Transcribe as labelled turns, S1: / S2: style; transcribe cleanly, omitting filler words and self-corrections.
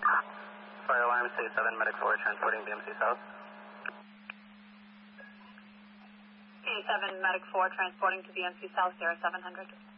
S1: Fire alarm, C7, medic 4, transporting BMC South.
S2: C7, medic 4, transporting to BMC South, 0700.